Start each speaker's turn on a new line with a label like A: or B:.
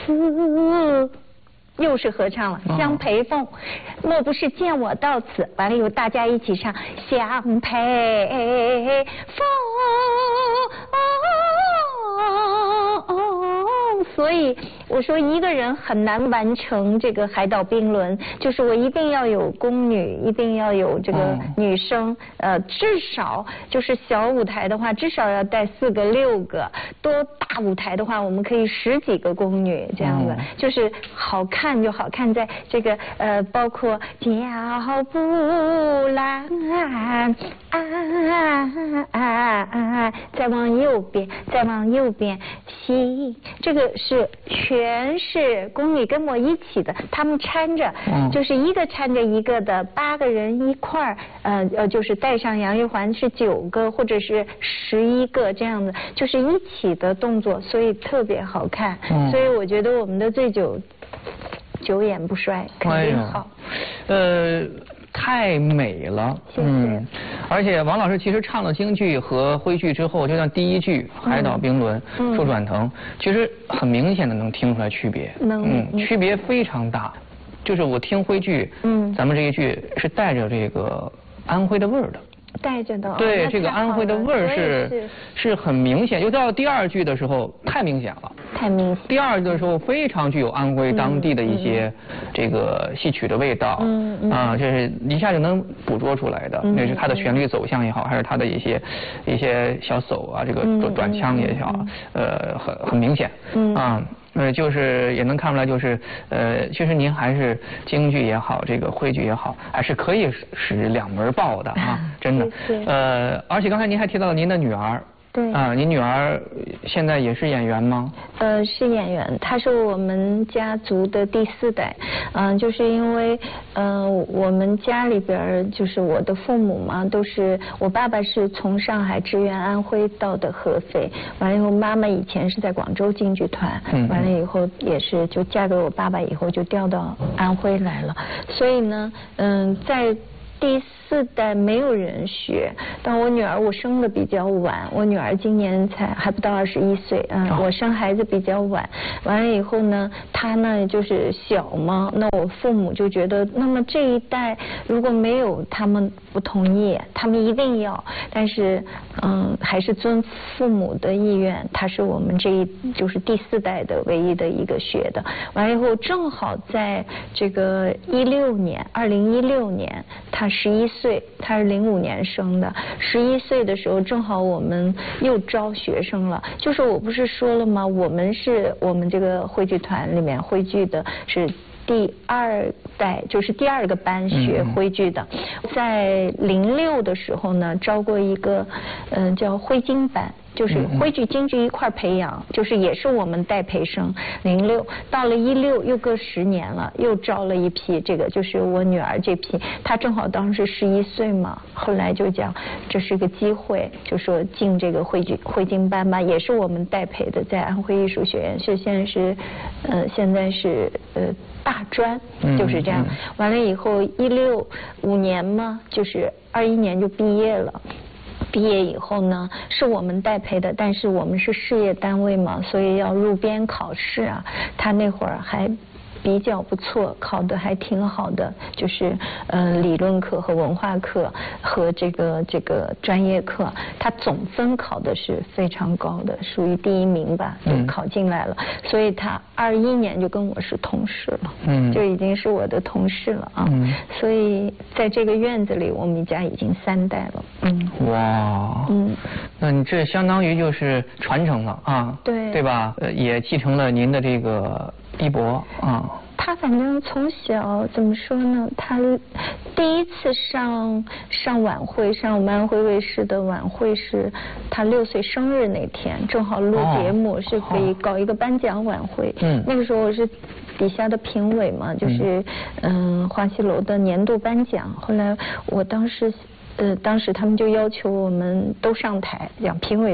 A: 此。又是合唱了，相陪凤，莫不是见我到此？完了以后大家一起唱相陪凤。所以我说一个人很难完成这个海岛冰轮，就是我一定要有宫女，一定要有这个女生，至少就是小舞台的话，至少要带4个6个，多大舞台的话，我们可以10几个宫女这样子，就是好看就好看在这个包括脚步兰再往右边，再往右边西，这个是全是宫女跟我一起的，他们搀着，就是一个搀着一个的，8个人一块儿，就是戴上杨玉环是9个或者是11个这样子，就是一起的动作，所以特别好看。所以我觉得我们的醉酒久演不衰，肯定好。
B: 太美了，
A: 谢谢。
B: 而且王老师其实唱了京剧和徽剧之后，就像第1句《海岛冰轮》说转腾，其实很明显的能听出来区别，区别非常大。就是我听徽剧，咱们这一句是带着这个安徽的味儿的。
A: 带着的，
B: 对，这个安徽的味儿是很明显，又到第2句的时候太明显了，
A: 太明显。
B: 第2句的时候非常具有安徽当地的一些这个戏曲的味道，这是一下就能捕捉出来的。那是它的旋律走向也好，还是它的一些小手啊，这个转腔也好，很明显，就是也能看出来，就是其实您还是京剧也好，这个徽剧也好，还是可以使2门报的啊，真的。而且刚才您还提到了您的女儿。
A: 对
B: 您女儿现在也是演员吗？
A: 是演员，她是我们家族的第4代，就是因为我们家里边就是我的父母嘛，都是我爸爸是从上海支援安徽到的合肥，完了以后妈妈以前是在广州京剧团，完了以后也是就嫁给我爸爸以后就调到安徽来了，所以呢，在第4代没有人学，但我女儿我生的比较晚，我女儿今年还不到21岁，我生孩子比较晚，完了以后呢，她呢就是小嘛，那我父母就觉得，那么这一代如果没有他们不同意，他们一定要，但是还是遵父母的意愿，她是我们就是第4代的唯一的一个学的，完了以后正好在这个2016年，她11岁，她是05年生的，11岁的时候正好我们又招学生了，就是我不是说了吗？我们这个徽剧团里面徽剧的是第2代，就是第2个班学徽剧的，在06的时候呢，招过一个叫徽京班。就是徽剧京剧一块培养，就是也是我们代培生06，到了16又隔10年了，又招了一批，这个就是我女儿这批，她正好当时11岁嘛，后来就讲这是个机会，就说进这个徽京班吧，也是我们代培的，在安徽艺术学院，现在是大专，就是这样。完了以后5年嘛，就是21年就毕业了。毕业以后呢，是我们代培的，但是我们是事业单位嘛，所以要入编考试啊。他那会儿还比较不错，考得还挺好的，就是理论课和文化课和这个专业课，他总分考的是非常高的，属于第1名吧，就考进来了。所以他21年就跟我是同事了，就已经是我的同事了啊。所以在这个院子里，我们家已经3代了。
B: 哇，那你这相当于就是传承了啊，对吧？也继承了您的这个衣钵啊。
A: 他反正从小怎么说呢？他第一次上晚会，上我们安徽卫视的晚会是他6岁生日那天，正好录节目，是可以搞一个颁奖晚会。那个时候我是底下的评委嘛，就是华西楼的年度颁奖。后来我当时他们就要求我们都上台，讲评委